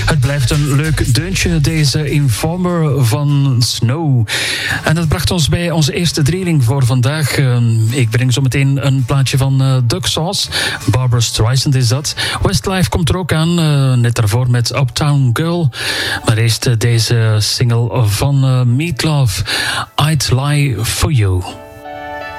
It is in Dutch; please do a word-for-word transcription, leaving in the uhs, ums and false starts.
Het blijft een leuk deuntje, deze Informer van Snow. En dat bracht ons bij onze eerste drieling voor vandaag. Uh, ik breng zo meteen een plaatje van uh, Duck Sauce. Barbara Streisand is dat. Westlife komt er ook aan, uh, net daarvoor met Uptown Girl. Maar eerst uh, deze single van uh, Meatloaf, I'd Lie For You.